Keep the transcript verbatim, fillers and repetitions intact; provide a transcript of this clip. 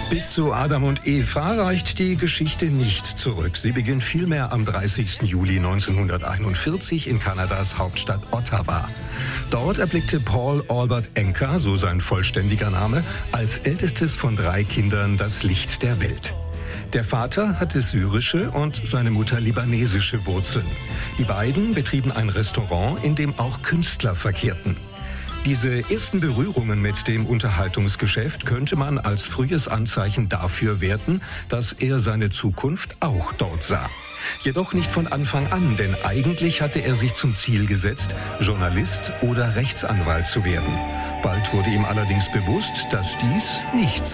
Bis zu Adam und Eva reicht die Geschichte nicht zurück. Sie beginnt vielmehr am dreißigsten Juli neunzehnhunderteinundvierzig in Kanadas Hauptstadt Ottawa. Dort erblickte Paul Albert Anka, so sein vollständiger Name, als ältestes von drei Kindern das Licht der Welt. Der Vater hatte syrische und seine Mutter libanesische Wurzeln. Die beiden betrieben ein Restaurant, in dem auch Künstler verkehrten. Diese ersten Berührungen mit dem Unterhaltungsgeschäft könnte man als frühes Anzeichen dafür werten, dass er seine Zukunft auch dort sah. Jedoch nicht von Anfang an, denn eigentlich hatte er sich zum Ziel gesetzt, Journalist oder Rechtsanwalt zu werden. Bald wurde ihm allerdings bewusst, dass dies nichts